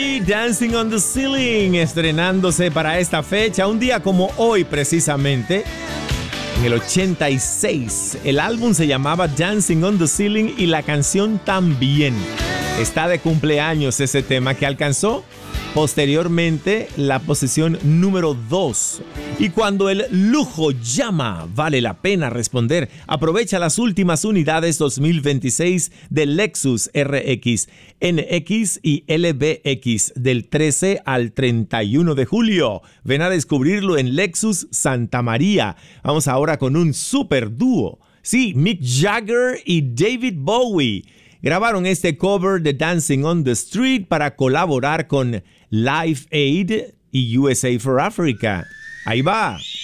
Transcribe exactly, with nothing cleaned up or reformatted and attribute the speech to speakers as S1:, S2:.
S1: Dancing on the Ceiling, estrenándose para esta fecha, un día como hoy precisamente, en el ochenta y seis. El álbum se llamaba Dancing on the Ceiling y la canción también. Está de cumpleaños ese tema que alcanzó posteriormente la posición número dos. Y cuando el lujo llama, vale la pena responder. Aprovecha las últimas unidades dos mil veintiséis del Lexus R X, N X y L B X del trece al treinta y uno de julio. Ven a descubrirlo en Lexus Santa María. Vamos ahora con un super dúo. Sí, Mick Jagger y David Bowie grabaron este cover de Dancing on the Street para colaborar con Live Aid y U S A for Africa. Ahí va.